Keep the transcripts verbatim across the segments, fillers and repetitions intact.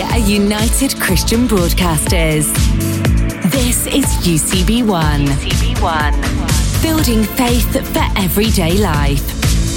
are United Christian Broadcasters. This is U C B one. U C B one. Building faith for everyday life.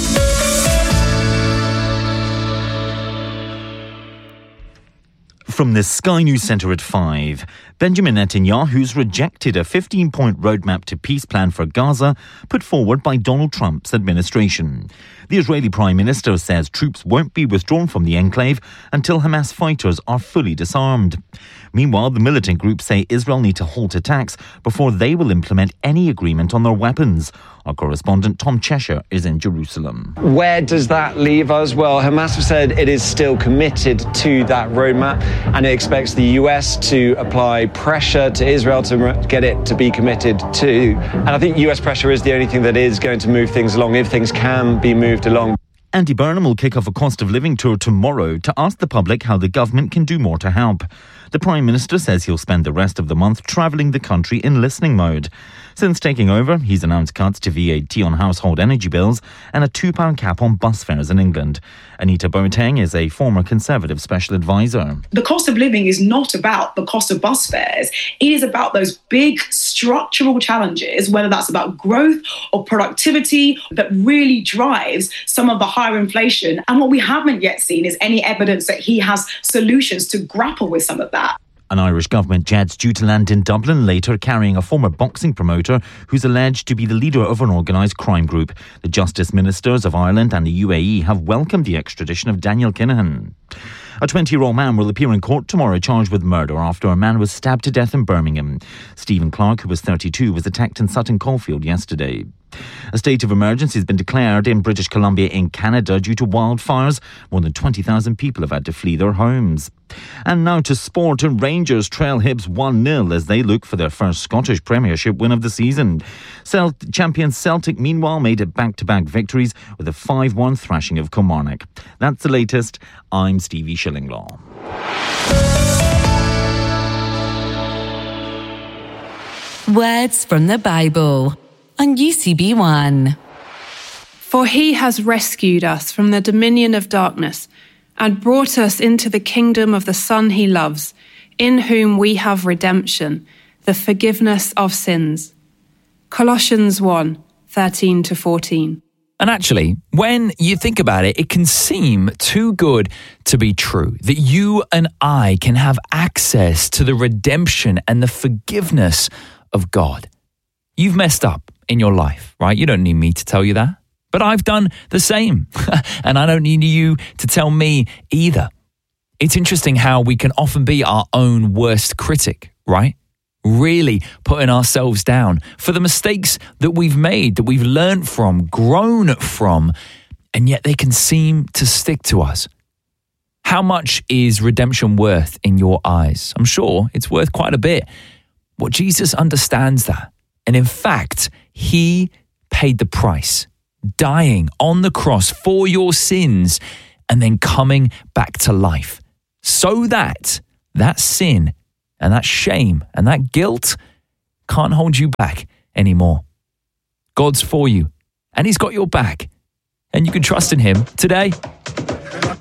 From the Sky News Centre at five, Benjamin Netanyahu's rejected a fifteen-point roadmap to peace plan for Gaza put forward by Donald Trump's administration. The Israeli Prime Minister says troops won't be withdrawn from the enclave until Hamas fighters are fully disarmed. Meanwhile, the militant groups say Israel need to halt attacks before they will implement any agreement on their weapons. Our correspondent Tom Cheshire is in Jerusalem. Where does that leave us? Well, Hamas have said it is still committed to that roadmap and it expects the U S to apply pressure to Israel to get it to be committed to. And I think U S pressure is the only thing that is going to move things along, if things can be moved along. Andy Burnham will kick off a cost of living tour tomorrow to ask the public how the government can do more to help. The Prime Minister says he'll spend the rest of the month travelling the country in listening mode. Since taking over, he's announced cuts to V A T on household energy bills and a two pound cap on bus fares in England. Anita Boateng is a former Conservative special advisor. The cost of living is not about the cost of bus fares. It is about those big structural challenges, whether that's about growth or productivity, that really drives some of the higher inflation. And what we haven't yet seen is any evidence that he has solutions to grapple with some of that. An Irish government jet's due to land in Dublin later, carrying a former boxing promoter who's alleged to be the leader of an organised crime group. The Justice Ministers of Ireland and the U A E have welcomed the extradition of Daniel Kinahan. A twenty-year-old man will appear in court tomorrow charged with murder after a man was stabbed to death in Birmingham. Stephen Clark, who was thirty-two, was attacked in Sutton Coldfield yesterday. A state of emergency has been declared in British Columbia in Canada due to wildfires. More than twenty thousand people have had to flee their homes. And now to sport, and Rangers trail Hibs one nil as they look for their first Scottish Premiership win of the season. Celt- champion Celtic, meanwhile, made it back-to-back victories with a five one thrashing of Kilmarnock. That's the latest. I'm Stevie Shillinglaw. Words from the Bible on U C B one. For he has rescued us from the dominion of darkness and brought us into the kingdom of the Son he loves, in whom we have redemption, the forgiveness of sins. Colossians one, thirteen to fourteen. And actually, when you think about it, it can seem too good to be true that you and I can have access to the redemption and the forgiveness of God. You've messed up in your life, right? You don't need me to tell you that. But I've done the same. And I don't need you to tell me either. It's interesting how we can often be our own worst critic, right? Really putting ourselves down for the mistakes that we've made, that we've learned from, grown from, and yet they can seem to stick to us. How much is redemption worth in your eyes? I'm sure it's worth quite a bit. Well, Jesus understands that. And in fact, he paid the price, dying on the cross for your sins and then coming back to life so that that sin and that shame and that guilt can't hold you back anymore. God's for you and he's got your back and you can trust in him today.